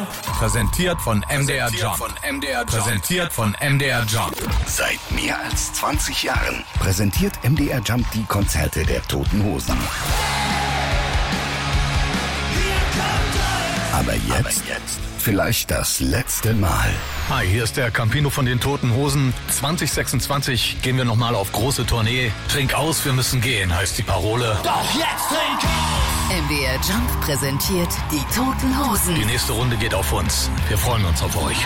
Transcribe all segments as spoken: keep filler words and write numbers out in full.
Präsentiert von M D R Jump. Präsentiert von M D R Jump. Seit mehr als zwanzig Jahren präsentiert M D R Jump die Konzerte der Toten Hosen. Aber jetzt, Aber jetzt vielleicht das letzte Mal. Hi, hier ist der Campino von den Toten Hosen. zwanzig sechsundzwanzig gehen wir nochmal auf große Tournee. Trink aus, wir müssen gehen, heißt die Parole. Doch jetzt trink aus! M D R Jump präsentiert die Toten Hosen. Die nächste Runde geht auf uns. Wir freuen uns auf euch.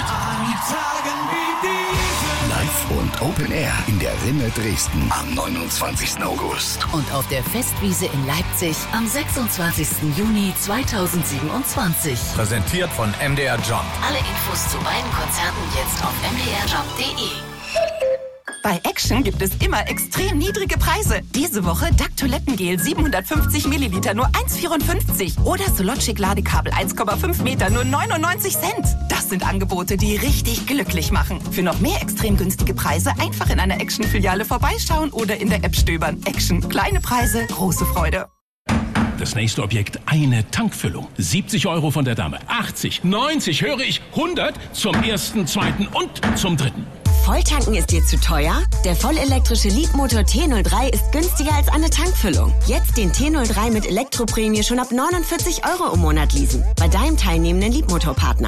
Live und Open Air in der Rinne Dresden am neunundzwanzigsten August. Und auf der Festwiese in Leipzig am sechsundzwanzigsten Juni zweitausendsiebenundzwanzig. Präsentiert von M D R Jump. Alle Infos zu beiden Konzerten jetzt auf m d r jump punkt d e. Bei Action gibt es immer extrem niedrige Preise. Diese Woche D A C Toilettengel siebenhundertfünfzig Milliliter nur eins Komma vierundfünfzig. Oder Sologic Ladekabel eins Komma fünf Meter nur neunundneunzig Cent. Das sind Angebote, die richtig glücklich machen. Für noch mehr extrem günstige Preise einfach in einer Action-Filiale vorbeischauen oder in der App stöbern. Action. Kleine Preise, große Freude. Das nächste Objekt, eine Tankfüllung. siebzig Euro von der Dame. achtzig, neunzig, höre ich, hundert zum ersten, zweiten und zum dritten. Volltanken ist dir zu teuer? Der vollelektrische Leapmotor T null drei ist günstiger als eine Tankfüllung. Jetzt den T null drei mit Elektroprämie schon ab neunundvierzig Euro im Monat leasen. Bei deinem teilnehmenden Leapmotor-Partner.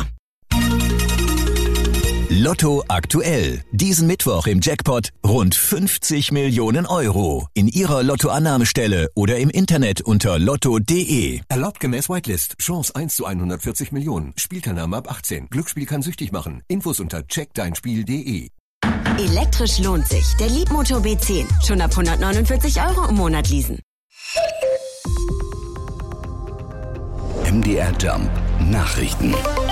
Lotto aktuell. Diesen Mittwoch im Jackpot rund fünfzig Millionen Euro. In Ihrer Lottoannahmestelle oder im Internet unter lotto punkt de. Erlaubt gemäß Whitelist. Chance eins zu hundertvierzig Millionen. Spielteilnahme ab achtzehn. Glücksspiel kann süchtig machen. Infos unter check dein spiel punkt de. Elektrisch lohnt sich. Der Leapmotor B zehn. Schon ab hundertneunundvierzig Euro im Monat leasen. M D R Jump Nachrichten.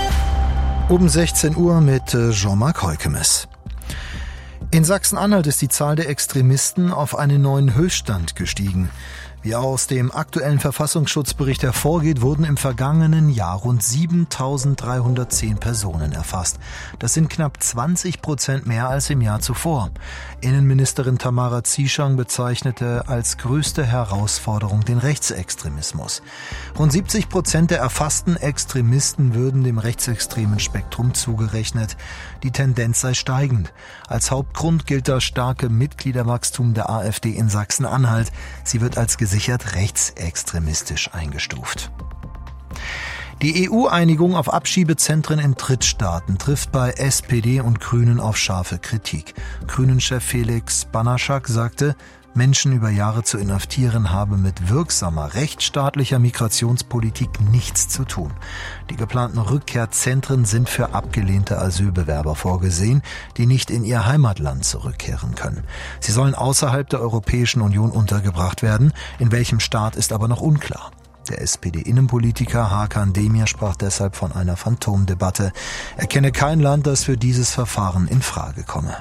Um sechzehn Uhr mit Jean-Marc Heukemes. In Sachsen-Anhalt ist die Zahl der Extremisten auf einen neuen Höchststand gestiegen. Wie aus dem aktuellen Verfassungsschutzbericht hervorgeht, wurden im vergangenen Jahr rund siebentausenddreihundertzehn Personen erfasst. Das sind knapp zwanzig Prozent mehr als im Jahr zuvor. Innenministerin Tamara Zieschang bezeichnete als größte Herausforderung den Rechtsextremismus. Rund siebzig Prozent der erfassten Extremisten würden dem rechtsextremen Spektrum zugerechnet. Die Tendenz sei steigend. Als Hauptgrund gilt das starke Mitgliederwachstum der AfD in Sachsen-Anhalt. Sie wird als gesichert rechtsextremistisch eingestuft. Die E U-Einigung auf Abschiebezentren in Drittstaaten trifft bei S P D und Grünen auf scharfe Kritik. Grünen-Chef Felix Banaschak sagte, Menschen über Jahre zu inhaftieren habe mit wirksamer rechtsstaatlicher Migrationspolitik nichts zu tun. Die geplanten Rückkehrzentren sind für abgelehnte Asylbewerber vorgesehen, die nicht in ihr Heimatland zurückkehren können. Sie sollen außerhalb der Europäischen Union untergebracht werden, in welchem Staat ist aber noch unklar. Der S P D-Innenpolitiker Hakan Demir sprach deshalb von einer Phantomdebatte. Er kenne kein Land, das für dieses Verfahren in Frage komme.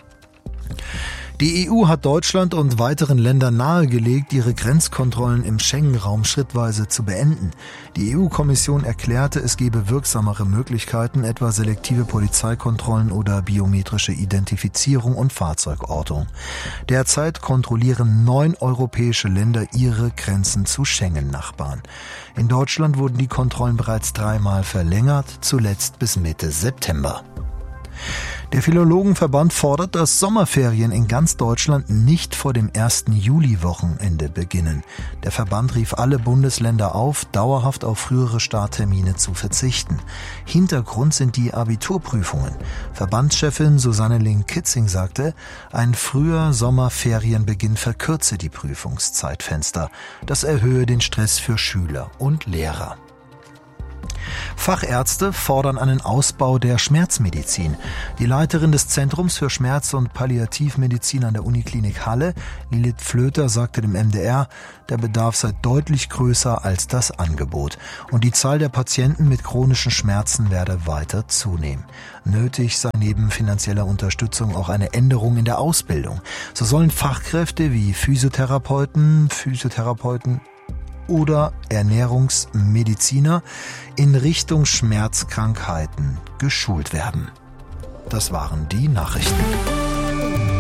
Die E U hat Deutschland und weiteren Ländern nahegelegt, ihre Grenzkontrollen im Schengen-Raum schrittweise zu beenden. Die E U-Kommission erklärte, es gebe wirksamere Möglichkeiten, etwa selektive Polizeikontrollen oder biometrische Identifizierung und Fahrzeugortung. Derzeit kontrollieren neun europäische Länder ihre Grenzen zu Schengen-Nachbarn. In Deutschland wurden die Kontrollen bereits dreimal verlängert, zuletzt bis Mitte September. Der Philologenverband fordert, dass Sommerferien in ganz Deutschland nicht vor dem ersten Juli-Wochenende beginnen. Der Verband rief alle Bundesländer auf, dauerhaft auf frühere Starttermine zu verzichten. Hintergrund sind die Abiturprüfungen. Verbandschefin Susanne Link-Kitzing sagte, ein früher Sommerferienbeginn verkürze die Prüfungszeitfenster. Das erhöhe den Stress für Schüler und Lehrer. Fachärzte fordern einen Ausbau der Schmerzmedizin. Die Leiterin des Zentrums für Schmerz- und Palliativmedizin an der Uniklinik Halle, Lilith Flöter, sagte dem M D R, der Bedarf sei deutlich größer als das Angebot und die Zahl der Patienten mit chronischen Schmerzen werde weiter zunehmen. Nötig sei neben finanzieller Unterstützung auch eine Änderung in der Ausbildung. So sollen Fachkräfte wie Physiotherapeuten, Physiotherapeuten oder Ernährungsmediziner in Richtung Schmerzkrankheiten geschult werden. Das waren die Nachrichten.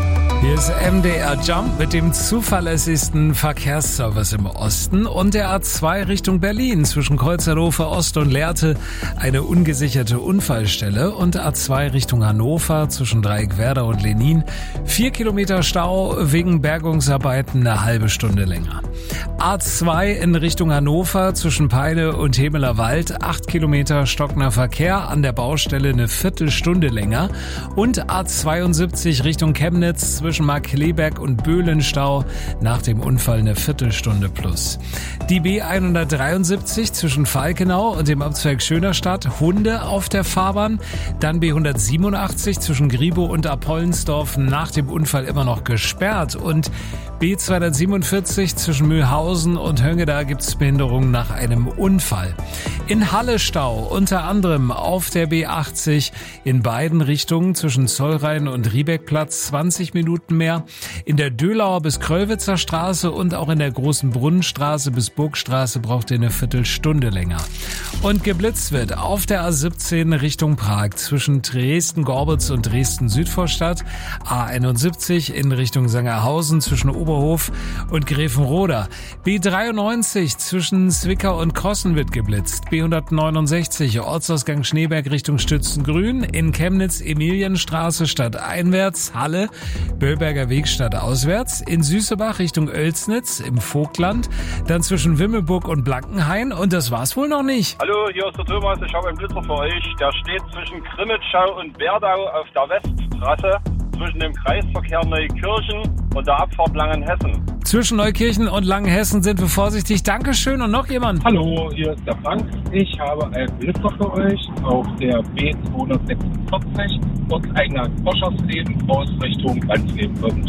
Hier ist M D R Jump mit dem zuverlässigsten Verkehrsservice im Osten und der A zwei Richtung Berlin zwischen Kreuzerhofer Ost und Lehrte eine ungesicherte Unfallstelle und A zwei Richtung Hannover zwischen Dreieckwerder und Lenin vier Kilometer Stau wegen Bergungsarbeiten eine halbe Stunde länger. A zwei in Richtung Hannover zwischen Peine und Hemeler Wald acht Kilometer stockender Verkehr, an der Baustelle eine Viertelstunde länger und A zweiundsiebzig Richtung Chemnitz zwischen Markkleeberg und Böhlenstau nach dem Unfall eine Viertelstunde plus. Die B hundertdreiundsiebzig zwischen Falkenau und dem Amtswerk Schönerstadt, Hunde auf der Fahrbahn. Dann B hundertsiebenundachtzig zwischen Griebow und Apollensdorf nach dem Unfall immer noch gesperrt. Und B zweihundertsiebenundvierzig zwischen Mühlhausen und Hönge, da gibt es Behinderungen nach einem Unfall. In Halle Stau, unter anderem auf der B achtzig in beiden Richtungen zwischen Zollrhein und Riebeckplatz zwanzig Minuten mehr. In der Dölauer bis Kröllwitzer Straße und auch in der Großen Brunnenstraße bis Burgstraße braucht ihr eine Viertelstunde länger. Und geblitzt wird auf der A siebzehn Richtung Prag zwischen Dresden-Gorbitz und Dresden-Südvorstadt. A einundsiebzig in Richtung Sangerhausen zwischen Oberhof und Gräfenroda. B dreiundneunzig zwischen Zwickau und Krossen wird geblitzt. B hundertneunundsechzig Ortsausgang Schneeberg Richtung Stützengrün. In Chemnitz Emilienstraße stadteinwärts. Halle Böllberger Weg stadtauswärts. In Süßebach Richtung Oelsnitz im Vogtland. Dann zwischen Wimmelburg und Blankenhain. Und das war's wohl noch nicht. Hallo, hier ist der Thomas. Ich habe einen Blitzer für euch. Der steht zwischen Grimmitschau und Berdau auf der Westtrasse. Zwischen dem Kreisverkehr Neukirchen und der Abfahrt Langenhessen. Zwischen Neukirchen und Langenhessen sind wir vorsichtig. Dankeschön. Und noch jemand? Hallo, hier ist der Frank. Ich habe einen Blitzer für euch auf der B zweihundertsechsundvierzig und einer Oschersleben aus Richtung Landsleben kommt.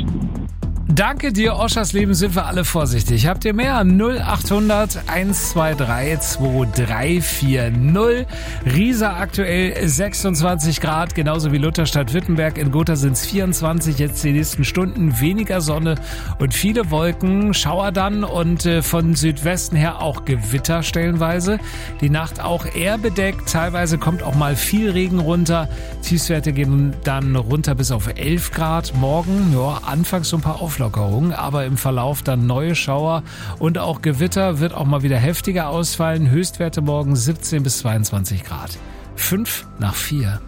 Danke dir, Oschersleben, sind wir alle vorsichtig. Habt ihr mehr? null achthundert hundertzweiundzwanzig zwei drei vier null. Riesa aktuell sechsundzwanzig Grad, genauso wie Lutherstadt-Wittenberg. In Gotha sind es vierundzwanzig, jetzt die nächsten Stunden weniger Sonne und viele Wolken. Schauer dann und äh, von Südwesten her auch Gewitter stellenweise. Die Nacht auch eher bedeckt, teilweise kommt auch mal viel Regen runter. Tiefstwerte gehen dann runter bis auf elf Grad. Morgen, ja, anfangs so ein paar Auflockerungen. Aber im Verlauf dann neue Schauer und auch Gewitter, wird auch mal wieder heftiger ausfallen. Höchstwerte morgen siebzehn bis zweiundzwanzig Grad. Fünf nach vier.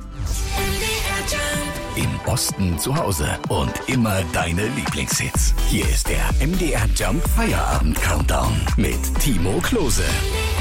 Im Osten zu Hause und immer deine Lieblingshits. Hier ist der M D R Jump Feierabend Countdown mit Timo Klose.